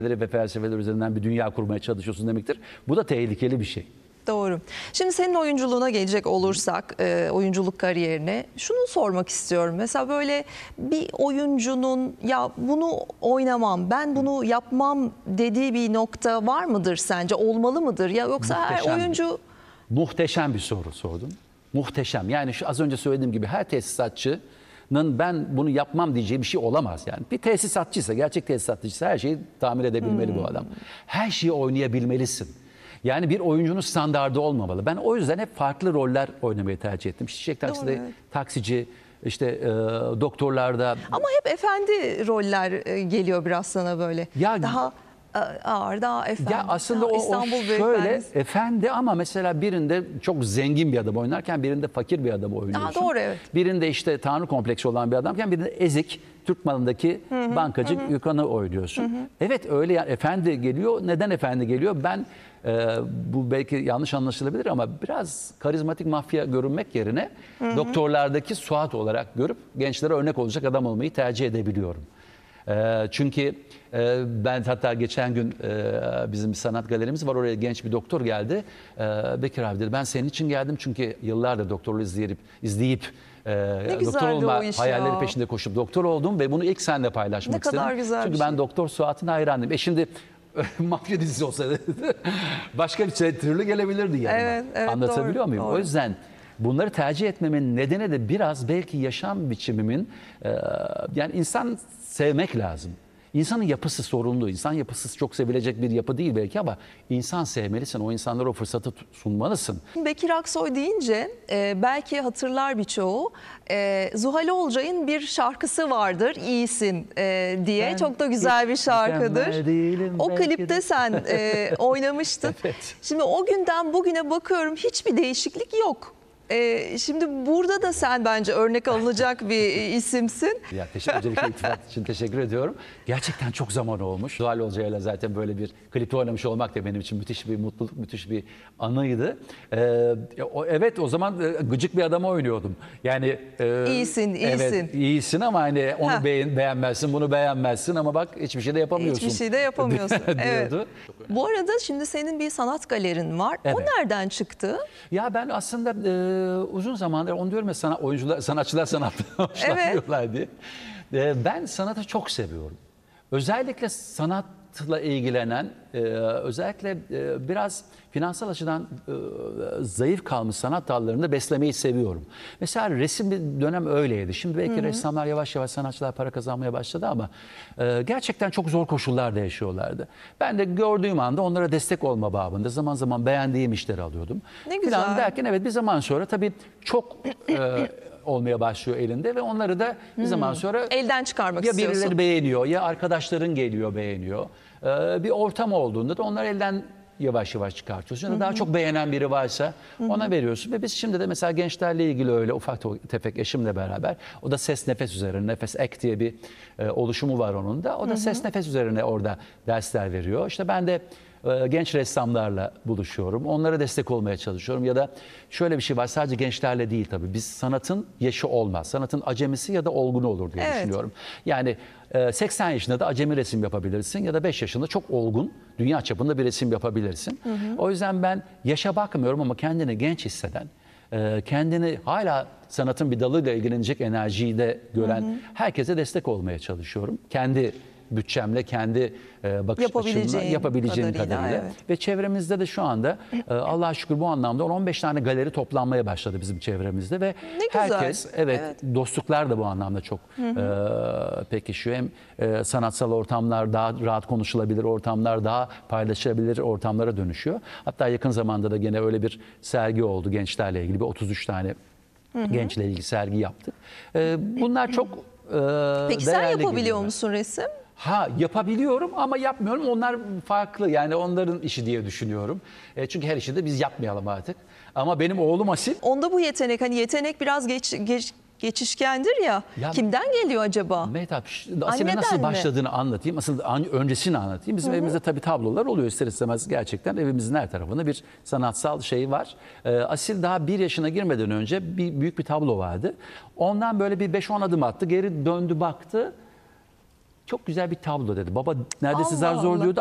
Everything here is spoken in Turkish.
ve felsefeler üzerinden bir dünya kurmaya çalışıyorsun demektir. Bu da tehlikeli bir şey. Doğru. Şimdi senin oyunculuğuna gelecek olursak, oyunculuk kariyerine şunu sormak istiyorum. Mesela böyle bir oyuncunun ya bunu oynamam, ben bunu yapmam dediği bir nokta var mıdır sence? Olmalı mıdır? Ya yoksa her oyuncu... Muhteşem bir soru sordun. Muhteşem. Yani şu az önce söylediğim gibi her tesisatçının ben bunu yapmam diyeceği bir şey olamaz. Yani bir tesisatçıysa, gerçek tesisatçıysa her şeyi tamir edebilmeli bu adam. Her şeyi oynayabilmelisin. Yani bir oyuncunun standardı olmamalı. Ben o yüzden hep farklı roller oynamayı tercih ettim. Çiçek Taksi'de Doğru, evet. taksici, işte doktorlarda. Ama hep efendi roller geliyor biraz sana böyle. Ya, daha ağır, daha efendi. Ya aslında daha o İstanbul şöyle Beyefendisi. efendi ama mesela birinde çok zengin bir adam oynarken birinde fakir bir adam oynuyorsun. Doğru, evet. Birinde işte tanrı kompleksi olan bir adamken birinde ezik Türk malındaki bankacı Gökhan'ı oynuyorsun. Evet öyle yani efendi geliyor. Neden efendi geliyor? Ben bu belki yanlış anlaşılabilir ama biraz karizmatik mafya görünmek yerine doktorlardaki Suat olarak görüp gençlere örnek olacak adam olmayı tercih edebiliyorum. Çünkü ben hatta geçen gün bizim bir sanat galerimiz var, oraya genç bir doktor geldi. Bekir abi dedi, ben senin için geldim çünkü yıllardır doktorluğu izleyip doktor olma hayalleri peşinde koşup doktor oldum ve bunu ilk seninle paylaşmak istedim. Ne kadar güzel çünkü bir ben şey. Doktor Suat'ın hayranıyım. Şimdi mafya dizisi olsaydı başka bir türlü gelebilirdi yani. Evet, Anlatabiliyor doğru, muyum? doğru. O yüzden bunları tercih etmemin nedeni de biraz belki yaşam biçimimin yani insan sevmek lazım. İnsanın yapısı sorunlu. İnsan yapısı çok sevilecek bir yapı değil belki ama insan sevmelisin. O insanlara o fırsatı sunmalısın. Bekir Aksoy deyince belki hatırlar birçoğu. Zuhal Olcay'ın bir şarkısı vardır, İyisin diye. Ben çok da güzel bir şarkıdır. değilim, O belki klipte de. sen oynamıştın. Evet. Şimdi o günden bugüne bakıyorum, hiçbir değişiklik yok. Şimdi burada da sen bence örnek alınacak bir isimsin. Ya öncelikle iltifat için teşekkür ediyorum. Gerçekten çok zaman olmuş. Zuhal Olcay'la zaten böyle bir klipte oynamış olmak da benim için müthiş bir mutluluk, müthiş bir anıydı. Evet, o zaman gıcık bir adamı oynuyordum. Yani İyisin, Evet, iyisin ama hani onu beğenmezsin, bunu beğenmezsin ama bak hiçbir şey de yapamıyorsun. Hiçbir şey de yapamıyorsun. Evet. diyordu. Bu arada şimdi senin bir sanat galerin var. Evet. O nereden çıktı? Ya ben aslında uzun zamandır onu diyorum ya, sanatçılar sanattan hoşlanmıyorlar diye. Ben sanatı çok seviyorum. Özellikle sanatla ilgilenen, özellikle biraz finansal açıdan zayıf kalmış sanat dallarını beslemeyi seviyorum. Mesela resim bir dönem öyleydi. Şimdi belki ressamlar yavaş yavaş, sanatçılar para kazanmaya başladı ama gerçekten çok zor koşullarda yaşıyorlardı. Ben de gördüğüm anda onlara destek olma babında zaman zaman beğendiğim işleri alıyordum. Ne güzel. Falan derken evet, bir zaman sonra tabii çok olmaya başlıyor elinde ve onları da bir zaman sonra Elden çıkarmak ya istiyorsun. birileri beğeniyor ya arkadaşların geliyor beğeniyor. Bir ortam olduğunda da onları elden yavaş yavaş çıkartıyorsun. Ya da daha çok beğenen biri varsa ona veriyorsun. Ve biz şimdi de mesela gençlerle ilgili öyle ufak tefek eşimle beraber, o da ses nefes üzerine, Nefes Ek diye bir oluşumu var onun da. O da ses nefes üzerine orada dersler veriyor. İşte ben de genç ressamlarla buluşuyorum. Onlara destek olmaya çalışıyorum. Ya da şöyle bir şey var, sadece gençlerle değil tabii. Biz sanatın yaşı olmaz. Sanatın acemisi ya da olgunu olur diye düşünüyorum. Yani 80 yaşında da acemi resim yapabilirsin ya da 5 yaşında çok olgun, dünya çapında bir resim yapabilirsin. O yüzden ben yaşa bakmıyorum ama kendini genç hisseden, kendini hala sanatın bir dalıyla ilgilenecek enerjiyi de gören herkese destek olmaya çalışıyorum. Kendi bütçemle, kendi bakış açımla yapabileceğim kadarıyla. Evet. Ve çevremizde de şu anda Allah'a şükür bu anlamda 10-15 tane galeri toplanmaya başladı bizim çevremizde ve Ne güzel. herkes dostluklar da bu anlamda çok pekişiyor. Hem sanatsal ortamlar, daha rahat konuşulabilir ortamlar, daha paylaşılabilir ortamlara dönüşüyor. Hatta yakın zamanda da gene öyle bir sergi oldu gençlerle ilgili, bir 33 tane gençle ilgili sergi yaptık. Bunlar çok Peki sen değerli yapabiliyor geliyorlar. musun resim? Yapabiliyorum ama yapmıyorum. Onlar farklı, yani onların işi diye düşünüyorum. Çünkü her işi de biz yapmayalım artık. Ama benim oğlum Asil. Onda bu yetenek, hani yetenek biraz geçişkendir ya. Kimden geliyor acaba? Mehtap, Asil'e Anneden nasıl mi? başladığını anlatayım. Asıl öncesini anlatayım. Bizim evimizde tabii tablolar oluyor ister istemez, gerçekten. Evimizin her tarafında bir sanatsal şeyi var. Asil daha 1 yaşına girmeden önce büyük bir tablo vardı. Ondan böyle bir 5-10 adım attı. Geri döndü, baktı. çok güzel bir tablo dedi. Baba neredeyse Allah zar zor Allah. diyordu